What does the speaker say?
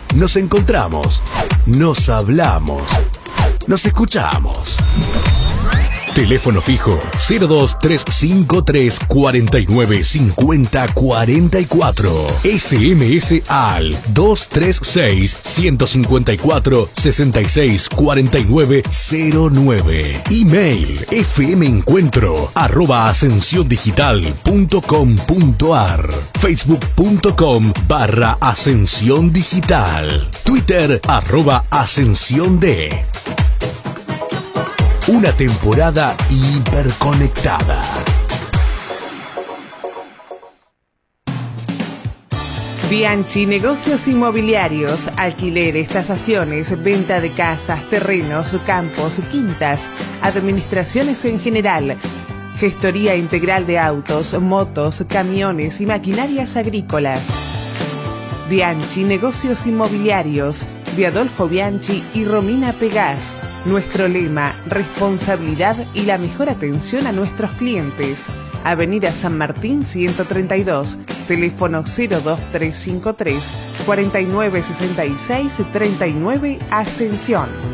Nos encontramos, nos hablamos, nos escuchamos. Teléfono fijo 02353 49 50 44. SMS al 236 154 66 49 09. Email fmencuentro@ascensiondigital.com.ar. Facebook.com/Ascensión Digital. Twitter @AscensiónD. Una temporada hiperconectada. Bianchi Negocios Inmobiliarios, alquileres, tasaciones, venta de casas, terrenos, campos, quintas, administraciones en general, gestoría integral de autos, motos, camiones y maquinarias agrícolas. Bianchi Negocios Inmobiliarios, de Adolfo Bianchi y Romina Pegás. Nuestro lema, responsabilidad y la mejor atención a nuestros clientes. Avenida San Martín 132, teléfono 02353 4966 39 Ascensión.